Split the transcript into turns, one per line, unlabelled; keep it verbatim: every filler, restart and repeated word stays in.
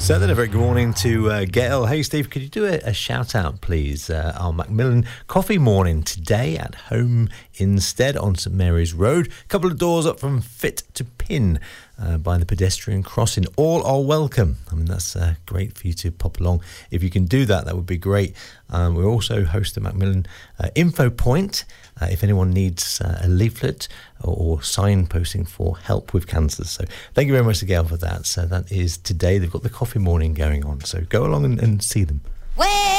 So then a very good morning to uh, Gail. Hey Steve, could you do a, a shout out please? Uh, our Macmillan coffee morning today at home instead on St Mary's Road. A couple of doors up from Fit to Pin uh, by the pedestrian crossing. All are welcome. I mean, that's uh, great for you to pop along. If you can do that, that would be great. Um, we also host the Macmillan uh, Info Point. Uh, if anyone needs uh, a leaflet or, or signposting for help with cancers. So thank you very much to Gail for that. So that is today. They've got the coffee morning going on. So go along and, and see them.